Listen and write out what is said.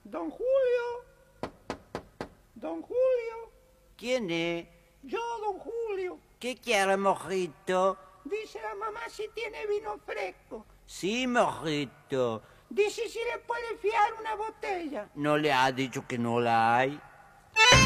Don Julio. Don Julio. ¿Quién es? Yo, don Julio. ¿Qué quiere, mojito? Dice la mamá si tiene vino fresco. Sí, mojito. Dice si le puede fiar una botella. ¿No le ha dicho que no la hay?